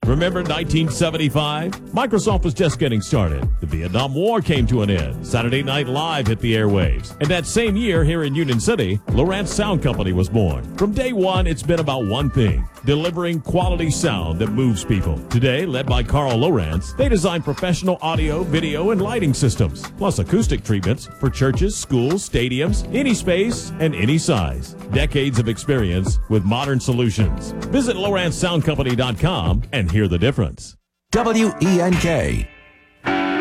Remember 1975? Microsoft was just getting started. The Vietnam War came to an end. Saturday Night Live hit the airwaves. And that same year here in Union City, Lowrance Sound Company was born. From day one, it's been about one thing: delivering quality sound that moves people. Today, led by Carl Lowrance, they design professional audio, video, and lighting systems, plus acoustic treatments for churches, schools, stadiums, any space, and any size. Decades of experience with modern solutions. Visit LowranceSoundCompany.com and hear the difference. WENK.